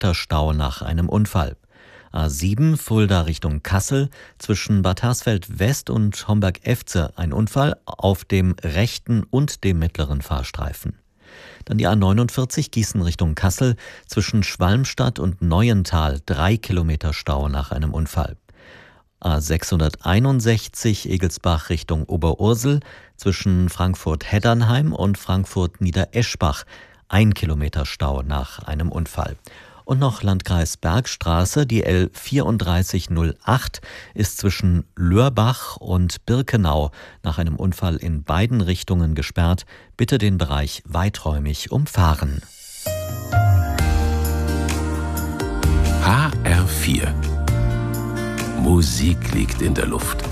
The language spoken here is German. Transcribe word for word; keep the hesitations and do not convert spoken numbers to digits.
Stau nach einem Unfall. A sieben Fulda Richtung Kassel, zwischen Bad Hersfeld West und Homberg-Efze ein Unfall auf dem rechten und dem mittleren Fahrstreifen. Dann die A neunundvierzig Gießen Richtung Kassel, zwischen Schwalmstadt und Neuental drei Kilometer Stau nach einem Unfall. A sechshunderteinundsechzig Egelsbach Richtung Oberursel, zwischen Frankfurt-Heddernheim und Frankfurt-Niedereschbach ein Kilometer Stau nach einem Unfall. Und noch Landkreis Bergstraße, die L vierunddreißig null acht ist zwischen Lörbach und Birkenau nach einem Unfall in beiden Richtungen gesperrt. Bitte den Bereich weiträumig umfahren. H R vier. Musik liegt in der Luft.